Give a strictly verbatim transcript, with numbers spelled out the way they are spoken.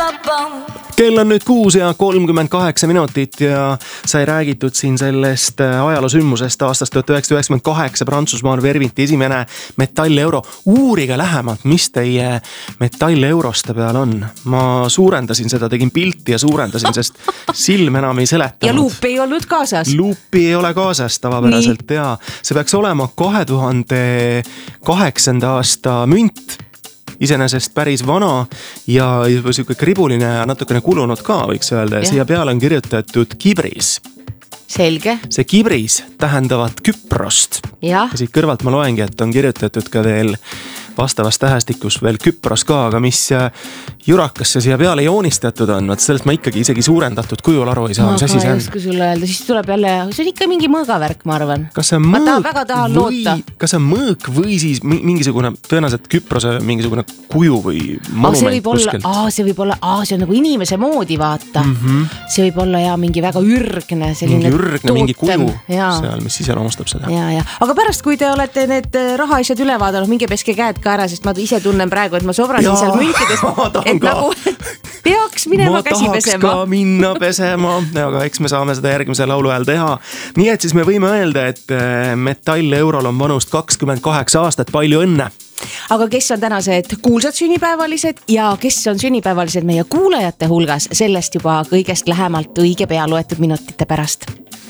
kell on nüüd kuus ja kolmkümmend kaheksa minutit ja sai räägitud siin sellest ajaloosümmusest aastast tuhat üheksasada üheksakümmend kaheksa. Prantsusmaal verbiti esimene metalleuro. Uurige lähemalt, mis teie metalleuroste peal on. Ma suurendasin seda, tegin pilti ja suurendasin, sest silm enam ei seletanud. Ja luupi ei olnud kaasas? Luupi ei ole kaasas tavapäraselt ja see peaks olema kahe tuhande kaheksanda aasta münt. Iseenesest päris vana ja siuke kribuline ja natukene kulunud ka, võiks öelda. Ja siia peale on kirjutatud Kibris. Selge. See Kibris tähendavad Küprost. Ja. Ja siit kõrvalt ma loengi, et on kirjutatud ka veel vastavas tähestikus veel Küpros ka, aga mis jurakasse siia peale joonistatud on, et sellest ma ikkagi isegi suurendatud kujul aru ei saa, mis asi see on. Ma ei oska sulle öelda, siis tuleb jälle, see on ikka mingi mõõgavärk, ma arvan. Kas see on mõõk, ma tahan, väga tahan või, loota. Kas see on mõõk või siis mingisugune, tõenäoliselt Küprose mingisugune kuju või monument see võib kuskilt? Olla, aa, see võib olla, aa, see on nagu inimese moodi vaata. Mm -hmm. See võib olla ja mingi väga ürgne, selline mingi ürgne, mingi kuju ja. Seal, mis iseloomustab seda. Ja, ja. Aga pärast, kui te olete need rahaasjad üle vaadanud, minge peske käed ka ära, sest ma ise tunnen praegu, et ma sobrasin seal müntides, et ka. nagu peaks minema ma käsi pesema. Ma tahaks ka minna pesema, aga eks me saame seda järgmise laulu ajal teha. Nii et siis me võime öelda, et metalleurol on vanust kakskümmend kaheksa aastat, palju õnne! Aga kes on tänased kuulsad sünnipäevalised ja kes on sünnipäevalised meie kuulajate hulgas, sellest juba kõigest lähemalt õige pea loetud minutite pärast.